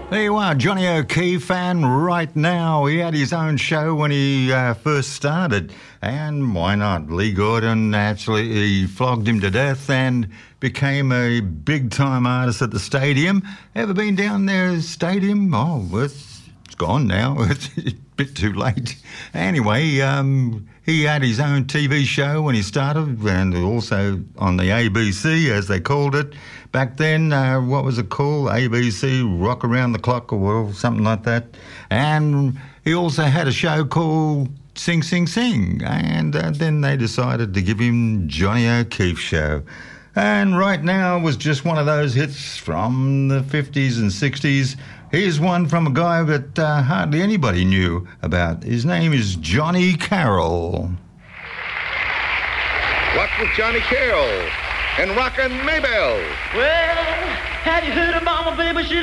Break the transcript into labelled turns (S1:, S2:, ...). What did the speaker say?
S1: There you are, Johnny O'Keefe, and right now he had his own show when he first started, and why not? Lee Gordon absolutely flogged him to death and became a big-time artist at the Stadium. Ever been down there, Stadium? Oh, it's gone now. It's a bit too late. Anyway, he had his own TV show when he started, and also on the ABC, as they called it. Back then, what was it called? ABC Rock Around the Clock or something like that. And he also had a show called Sing Sing Sing. And then they decided to give him Johnny O'Keefe Show. And right now was just one of those hits from the 50s and 60s. Here's one from a guy that hardly anybody knew about. His name is Johnny Carroll.
S2: Rock with Johnny Carroll and Rockin' Maybelle.
S3: Well, have you heard of Mama, baby? She